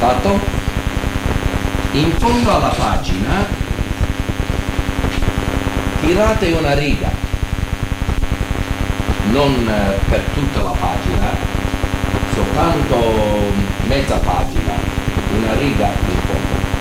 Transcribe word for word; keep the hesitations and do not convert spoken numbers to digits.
Fatto? In fondo alla pagina tirate una riga, non eh, per tutta la pagina, soltanto mezza pagina, una riga in fondo.